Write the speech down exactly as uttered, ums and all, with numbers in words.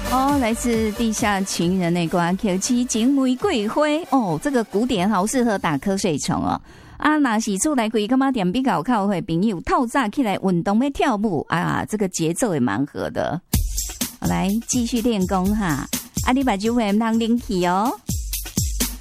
哦，来自地下情人的歌曲《七情玫瑰花》哦，这个古典好适合打瞌睡虫哦。啊，若是厝内开干嘛点比较靠会朋友透早起来运动要跳舞啊，这个节奏也蛮合的。好，来继续练功哈，啊，你把酒会唔通拎起哦。